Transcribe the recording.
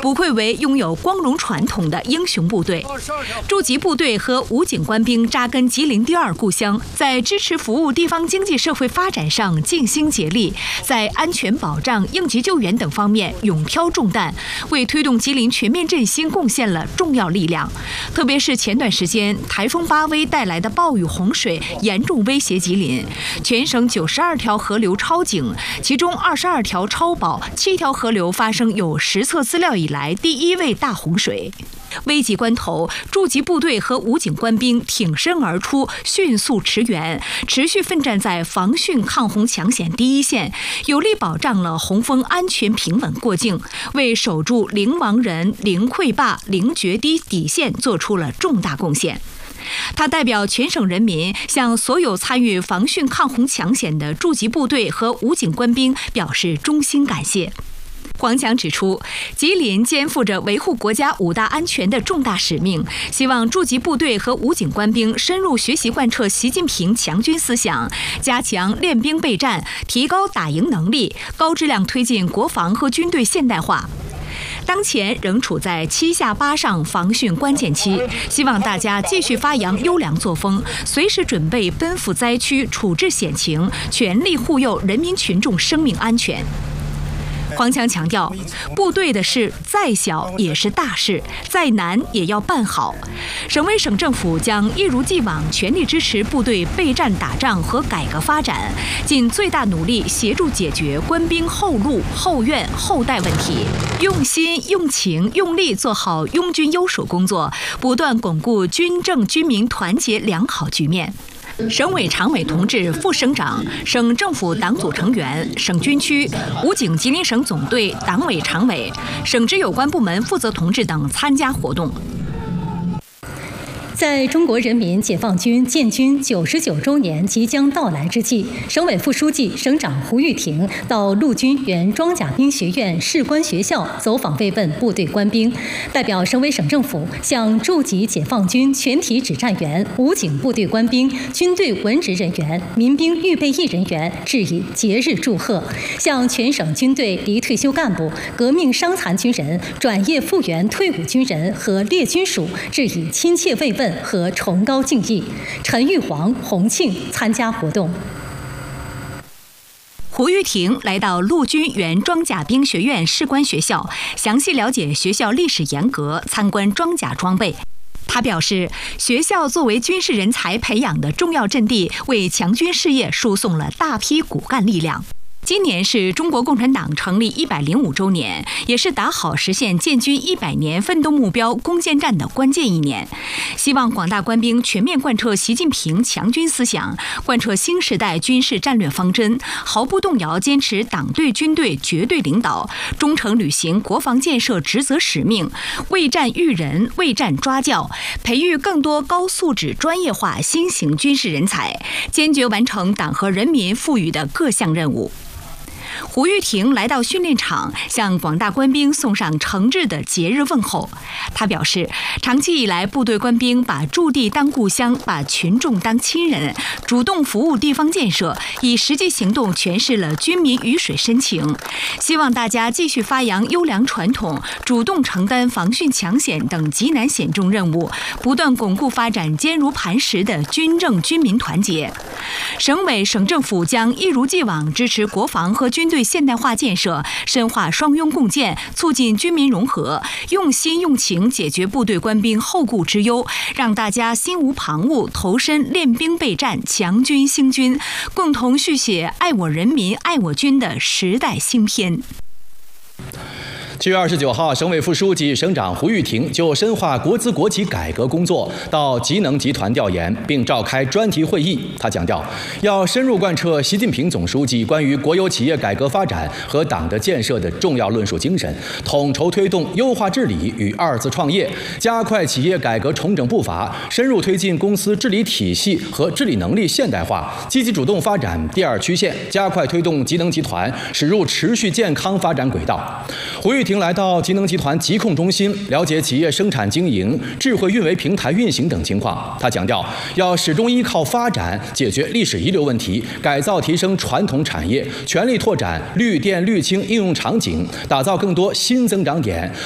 不愧为拥有光荣传统的英雄部队。驻吉部队和武警官兵扎根吉林第二故乡，在支持服务地方经济社会发展上尽心竭力，在安全保障、应急救援等方面勇挑重担，为推动吉林全面振兴贡献了重要力量。特别是前段时间台风巴威带来的暴雨洪水严重威胁吉林，全省92条河流超警，其中22条超保，7条河流发生有实测资料以来第1位大洪水。危急关头，驻吉部队和武警官兵挺身而出，迅速驰援，持续奋战在防汛抗洪抢险第一线，有力保障了洪峰安全平稳过境，为守住零亡人、零溃坝、零决堤底线做出了重大贡献。他代表全省人民向所有参与防汛抗洪抢险的驻吉部队和武警官兵表示衷心感谢。黄强指出，吉林肩负着维护国家5大安全的重大使命，希望驻吉部队和武警官兵深入学习贯彻习近平强军思想，加强练兵备战，提高打赢能力，高质量推进国防和军队现代化。当前仍处在7下8上防汛关键期，希望大家继续发扬优良作风，随时准备奔赴灾区，处置险情，全力护佑人民群众生命安全。黄强强调，部队的事再小也是大事，再难也要办好。省委省政府将一如既往全力支持部队备战打仗和改革发展，尽最大努力协助解决官兵后路、后院、后代问题，用心、用情、用力做好拥军优守工作，不断巩固军政军民团结良好局面。省委常委同志、副省长、省政府党组成员、省军区、武警吉林省总队党委常委、省直有关部门负责同志等参加活动。 在中国人民解放军建军99周年即将到来之际，省委副书记、省长胡玉婷到陆军原装甲兵学院士官学校走访慰问部队官兵，代表省委省政府向驻吉解放军全体指战员、武警部队官兵、军队文职人员、民兵预备役人员致以节日祝贺，向全省军队离退休干部、革命伤残军人、转业复员退伍军人和列军属致以亲切慰问和崇高敬意。陈玉煌、洪庆参加活动。 胡玉婷来到陆军原装甲兵学院士官学校，详细了解学校历史沿革，参观装甲装备。他表示，学校作为军事人才培养的重要阵地，为强军事业输送了大批骨干力量。今年是中国共产党成立105周年，也是打好实现建军100年奋斗目标攻坚战的关键一年。希望广大官兵全面贯彻习近平强军思想，贯彻新时代军事战略方针，毫不动摇坚持党对军队绝对领导，忠诚履行国防建设职责使命，为战育人，为战抓教，培育更多高素质专业化新型军事人才，坚决完成党和人民赋予的各项任务。胡玉婷来到训练场，向广大官兵送上诚挚的节日问候。他表示，长期以来，部队官兵把驻地当故乡，把群众当亲人，主动服务地方建设，以实际行动诠释了军民鱼水深情。希望大家继续发扬优良传统，主动承担防汛抢险等极难险重任务，不断巩固发展坚如磐石的军政军民团结。省委省政府将一如既往支持国防和军队现代化建设，深化双拥共建，促进军民融合，用心用情解决部队官兵后顾之忧，让大家心无旁骛，投身练兵备战，强军兴军，共同续写爱我人民、爱我军的时代新篇。 7月29号，省委副书记、省长胡玉婷就深化国资国企改革工作到吉能集团调研，并召开专题会议。他强调，要深入贯彻习近平总书记关于国有企业改革发展和党的建设的重要论述精神，统筹推动优化治理与2次创业，加快企业改革重整步伐，深入推进公司治理体系和治理能力现代化，积极主动发展第2曲线，加快推动吉能集团驶入持续健康发展轨道。胡玉婷来到吉能集团疾控中心，了解企业生产经营、智慧运维平台运行等情况。他强调，要始终依靠发展解决历史遗留问题，改造提升传统产业，全力拓展绿电绿氢应用场景，打造更多新增长点，